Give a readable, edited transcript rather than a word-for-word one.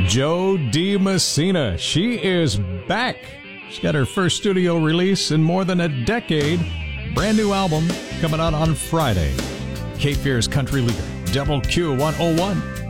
Jo Dee Messina. She is back. She's got her first studio release in more than a decade. Brand new album coming out on Friday. Cape Fear's country leader, Double Q 101.